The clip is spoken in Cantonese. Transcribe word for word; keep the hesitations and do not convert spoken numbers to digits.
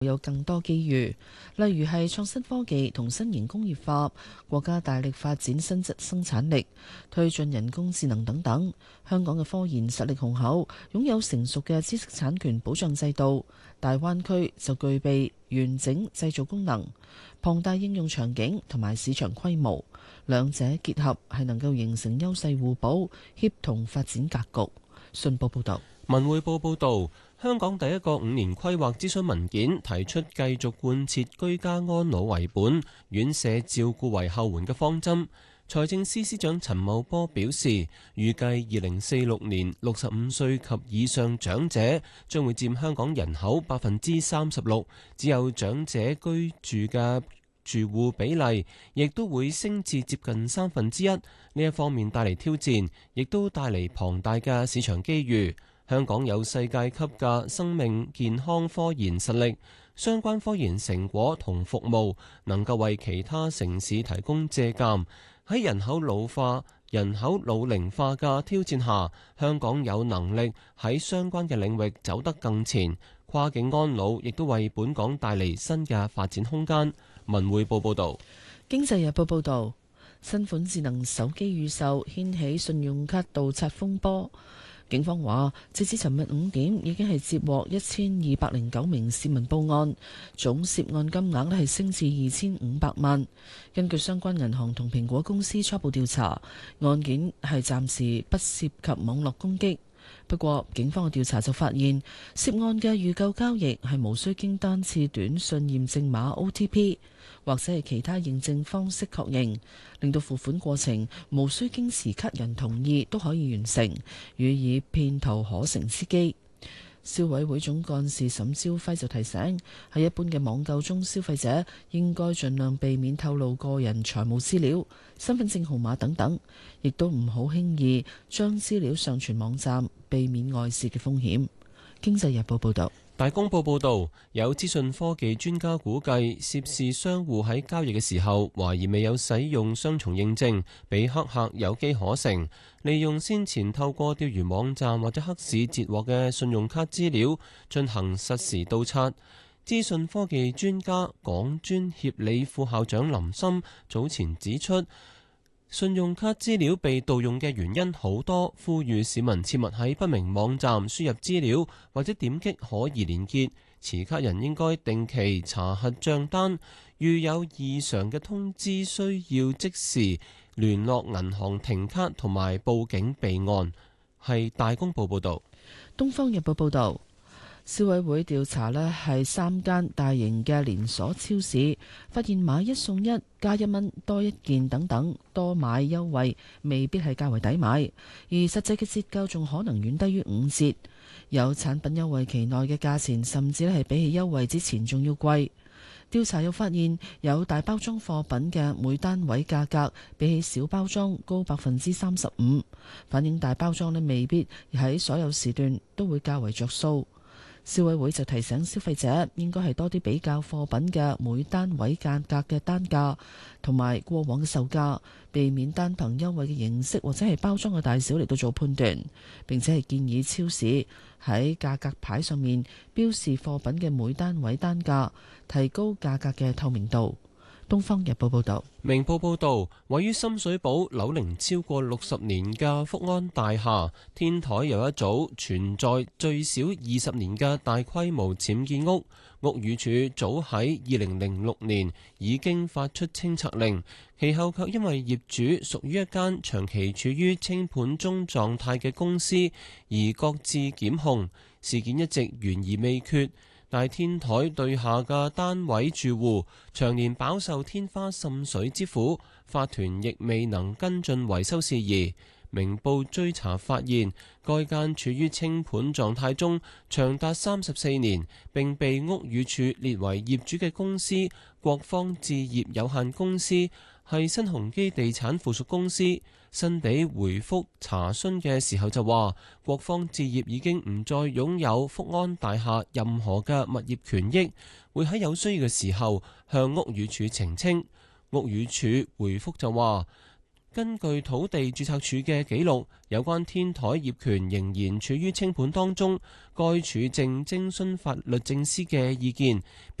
有更多機遇，例如係創新科技同新型工業化，國家大力發展新質生產力，推進人工智能等等。香港嘅科研實力雄厚，擁有成熟嘅知識產權保障制度。大灣區就具備完整製造功能、龐大應用場景同埋市場規模，兩者結合係能夠形成優勢互補、協同發展格局。信報報道。 文匯報報道，香港第一個五年規劃諮詢文件提出繼續貫徹居家安老為本、院舍照顧為後援嘅方針。財政司司長陳茂波表示，預計二零四六年六十五歲及以上長者將會佔香港人口百分之三十六，只有長者居住嘅住戶比例亦都會升至接近三分之一。呢一方面帶嚟挑戰，亦都帶嚟龐大嘅市場機遇。香港有世界級嘅生命健康科研實力，相關科研成果同服務能夠為其他城市提供借鑑。喺人口老化、人口老齡化嘅挑戰下，香港有能力喺相關嘅領域走得更前。跨境安老亦都為本港帶嚟新嘅發展空間。文匯報報道。 經濟日報報道，新款智能手機預售掀起信用卡盜刷風波。警方話，截至尋日五點，已經係接獲一千二百零九名市民報案，總涉案金額咧係升至二千五百萬。根據相關銀行同蘋果公司初步調查，案件係暫時不涉及網絡攻擊。不過，警方嘅調查就發現，涉案嘅預購交易係無需經單次短信驗證碼 O T P 或者係其他認證方式確認，令到付款過程無需經持卡人同意都可以完成，予以騙徒可乘之機。消委會總幹事沈朝輝就提醒，喺一般嘅網購中，消費者應該盡量避免透露個人財務資料、身份證號碼等等，亦都唔好輕易將資料上傳網站，避免外泄嘅風險。經濟日報報道。 大公報報導，有資訊科技專家估計，涉事商戶喺交易嘅時候，懷疑未有使用雙重認證，俾黑客有機可乘，利用先前透過釣魚網站或者黑市截獲嘅信用卡資料進行實時盜刷。資訊科技專家港專協理副校長林森早前指出，信用卡資料被盜用嘅原因好多，呼籲市民切勿喺不明網站輸入資料或者點擊可疑連結。持卡人應該定期查核帳單，遇有異常嘅通知需要即時聯絡銀行停卡同埋報警備案。係大公報報導。 東方日報報導。消委會調查呢係三間大型嘅連鎖超市，發現買一送一、加一蚊多一件等等多買優惠未必係較為抵買，而實際嘅折扣仲可能遠低於五折。有產品優惠期內嘅價錢甚至係比起優惠之前仲要貴。調查又發現有大包裝貨品嘅每單位價格比起小包裝高百分之三十五，反映大包裝呢未必喺所有時段都會較為着數。消委會就提醒消費者應該係多啲比較貨品嘅每單位價格嘅單價同埋過往嘅售價，避免單憑優惠嘅形式或者係包裝嘅大小嚟到做判斷。並且係建議超市喺價格牌上面標示貨品嘅每單位單價，提高價格嘅透明度。《東方日報》報道。 明報報導，位於深水埗樓齡超過六十年嘅福安大廈天台有一組存在最少二十年嘅大規模僭建屋，屋宇署早喺二零零六年已經發出清拆令，其後卻因為業主屬於一間長期處於清盤中狀態嘅公司而各自檢控，事件一直懸而未決。大天台對下嘅單位住戶長年飽受天花滲水之苦，法團亦未能跟進維修事宜。明報追查發現，該間處於清盤狀態中長達三十四年，並被屋宇署列為業主嘅公司國方置業有限公司係新鴻基地產附屬公司。新地回覆查詢嘅時候就話，國方置業已經唔再擁有福安大廈任何嘅物業權益，會喺有需要嘅時候向屋宇署澄清。屋宇署回覆就話， 根據土地註冊處嘅記錄，有關天台業權仍然處於清盤當中。該處正徵詢法律政司嘅意見，